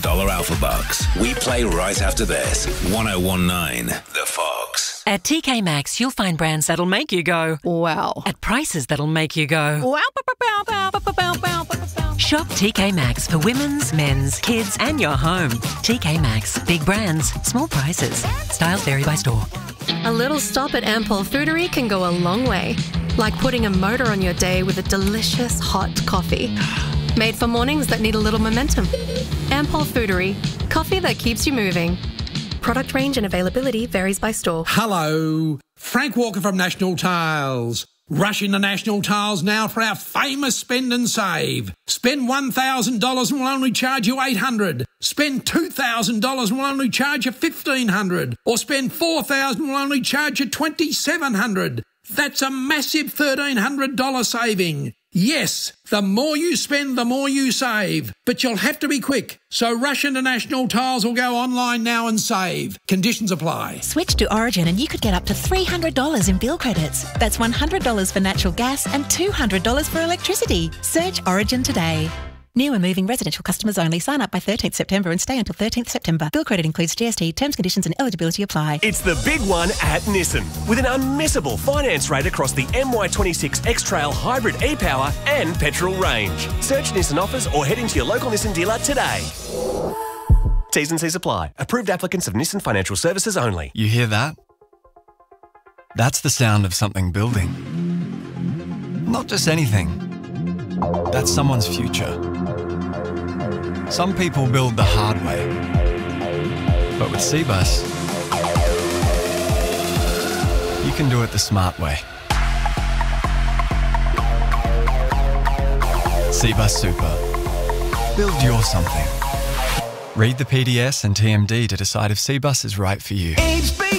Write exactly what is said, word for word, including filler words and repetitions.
Dollar Alpha Bucks. We play right after this. one oh one nine The Fox. At T K Maxx, you'll find brands that'll make you go, wow. At prices that'll make you go, wow. Shop T K Maxx for women's, men's, kids and your home. T K Maxx. Big brands, small prices. Styles vary by store. A little stop at Ampol Foodery can go a long way. Like putting a motor on your day with a delicious hot coffee. Made for mornings that need a little momentum. Ampol Foodery. Coffee that keeps you moving. Product range and availability varies by store. Hello, Frank Walker from National Tiles. Rush into National Tiles now for our famous spend and save. Spend one thousand dollars and we'll only charge you eight hundred dollars. Spend two thousand dollars and we'll only charge you fifteen hundred dollars. Or spend four thousand dollars and we'll only charge you twenty-seven hundred dollars. That's a massive thirteen hundred dollars saving. Yes, the more you spend, the more you save. But you'll have to be quick. So rush into National Tiles or go online now and save. Conditions apply. Switch to Origin and you could get up to three hundred dollars in bill credits. That's one hundred dollars for natural gas and two hundred dollars for electricity. Search Origin today. New and moving residential customers only. Sign up by thirteenth September and stay until thirteenth September. Bill credit includes G S T. Terms, conditions and eligibility apply. It's the big one at Nissan. With an unmissable finance rate across the M Y twenty-six X-Trail Hybrid e-Power and petrol range. Search Nissan offers or head into your local Nissan dealer today. T's and C's apply. Approved applicants of Nissan Financial Services only. You hear that? That's the sound of something building. Not just anything. That's someone's future. Some people build the hard way. But with Cbus, you can do it the smart way. Cbus Super. Build your something. Read the P D S and T M D to decide if Cbus is right for you. H B